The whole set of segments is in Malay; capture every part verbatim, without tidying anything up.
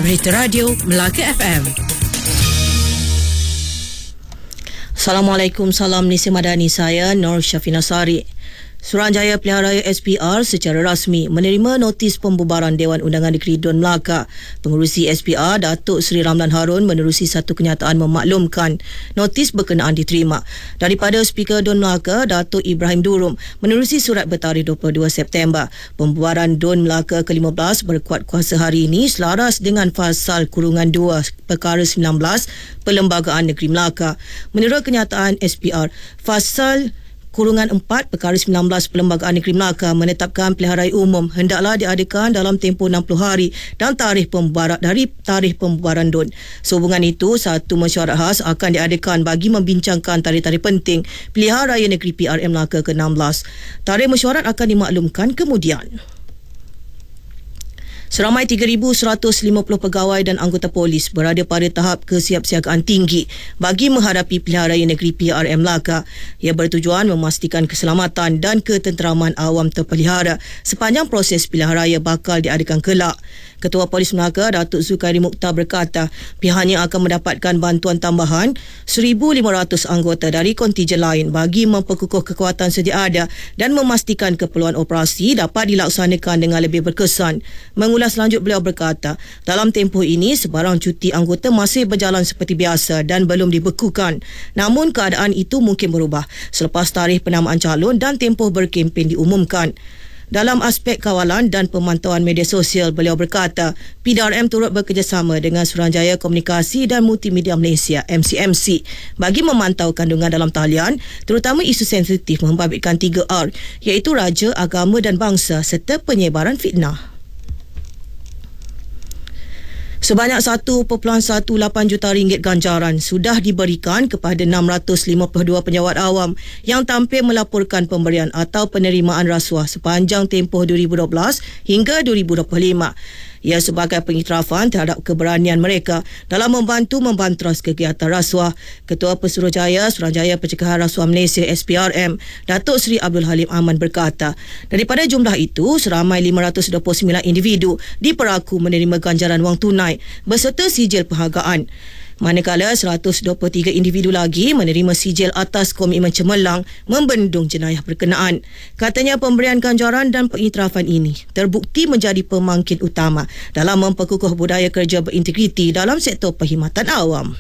Berita Radio Melaka F M. Assalamualaikum, salam Nisi Madani, saya Nur Syafina Sari. Suruhanjaya Pilihan Raya S P R secara rasmi menerima notis pembubaran Dewan Undangan Negeri Dun Melaka. Pengerusi S P R Datuk Seri Ramlan Harun menerusi satu kenyataan memaklumkan notis berkenaan diterima daripada Speaker Dun Melaka Datuk Ibrahim Durum menerusi surat bertarikh dua puluh dua September. Pembubaran Dun Melaka ke lima belas berkuat kuasa hari ini selaras dengan Fasal Kurungan dua Perkara sembilan belas Perlembagaan Negeri Melaka. Menurut kenyataan S P R, Fasal Kurungan empat Perkara sembilan belas Perlembagaan Negeri Melaka menetapkan pilihan raya umum hendaklah diadakan dalam tempoh enam puluh hari dan tarikh pembubaran dari tarikh pembubaran D U N. Sehubungan itu, satu mesyuarat khas akan diadakan bagi membincangkan tarikh-tarikh penting pilihan raya negeri P R M Melaka ke enam belas. Tarikh mesyuarat akan dimaklumkan kemudian. Seramai tiga ribu seratus lima puluh pegawai dan anggota polis berada pada tahap kesiapsiagaan tinggi bagi menghadapi pilihan raya negeri P R M Melaka. Ia bertujuan memastikan keselamatan dan ketenteraman awam terpelihara sepanjang proses pilihan raya bakal diadakan kelak. Ketua Polis Melaka Datuk Zulkarni Mukhtar berkata pihaknya akan mendapatkan bantuan tambahan seribu lima ratus anggota dari kontijen lain bagi memperkukuh kekuatan sedia ada dan memastikan keperluan operasi dapat dilaksanakan dengan lebih berkesan. Mengulas lanjut, beliau berkata dalam tempoh ini sebarang cuti anggota masih berjalan seperti biasa dan belum dibekukan. Namun keadaan itu mungkin berubah selepas tarikh penamaan calon dan tempoh berkempen diumumkan. Dalam aspek kawalan dan pemantauan media sosial, beliau berkata P D R M turut bekerjasama dengan Suruhanjaya Komunikasi dan Multimedia Malaysia M C M C bagi memantau kandungan dalam talian, terutama isu sensitif membabitkan tiga R iaitu raja, agama dan bangsa serta penyebaran fitnah. Sebanyak satu perpuluhan lapan belas juta ringgit ganjaran sudah diberikan kepada enam ratus lima puluh dua penjawat awam yang tampil melaporkan pemberian atau penerimaan rasuah sepanjang tempoh dua ribu dua belas hingga dua ribu dua puluh lima. Ia sebagai pengiktirafan terhadap keberanian mereka dalam membantu membantras kegiatan rasuah. Ketua Pesuruhjaya Suruhanjaya Pencegahan Rasuah Malaysia S P R M Datuk Seri Abdul Halim Aman berkata daripada jumlah itu seramai lima ratus dua puluh sembilan individu diperaku menerima ganjaran wang tunai beserta sijil penghargaan, manakala seratus dua puluh tiga individu lagi menerima sijil atas komitmen cemerlang membendung jenayah berkenaan. Katanya pemberian ganjaran dan pengiktirafan ini terbukti menjadi pemangkin utama dalam memperkukuh budaya kerja berintegriti dalam sektor perkhidmatan awam.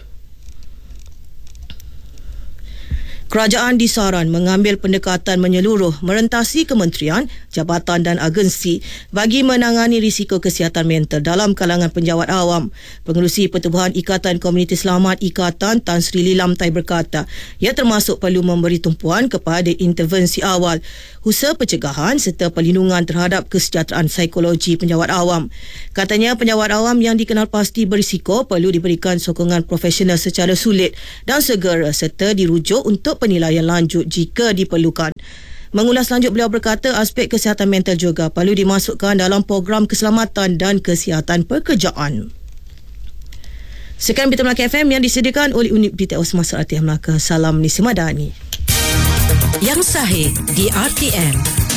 Kerajaan disaran mengambil pendekatan menyeluruh merentasi kementerian, jabatan dan agensi bagi menangani risiko kesihatan mental dalam kalangan penjawat awam. Pengerusi Pertubuhan Ikatan Komuniti Selamat Ikatan Tan Sri Lilamtai berkata ia termasuk perlu memberi tumpuan kepada intervensi awal, usaha pencegahan serta perlindungan terhadap kesejahteraan psikologi penjawat awam. Katanya penjawat awam yang dikenal pasti berisiko perlu diberikan sokongan profesional secara sulit dan segera serta dirujuk untuk penilaian lanjut jika diperlukan. Mengulas lanjut, beliau berkata aspek kesihatan mental juga perlu dimasukkan dalam program keselamatan dan kesihatan pekerjaan. Sekian Berita Melaka F M yang disediakan oleh Unit Berita Semasa R T M Melaka. Salam Nisi Madani. Yang sahih di R T M.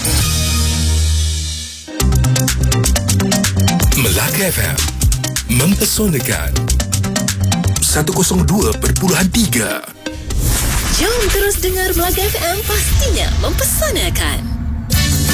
Melaka F M mempesonakan seratus dua perpuluhan tiga. Jom terus dengar Melaka F M, pastinya mempesonakan.